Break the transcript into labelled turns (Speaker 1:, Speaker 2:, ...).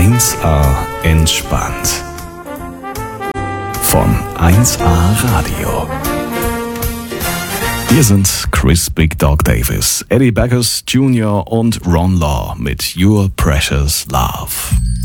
Speaker 1: 1A entspannt. Von 1A Radio. Hier sind Chris Big Dog Davis, Eddie Beckers Jr. und Ron Law mit Your Precious Love.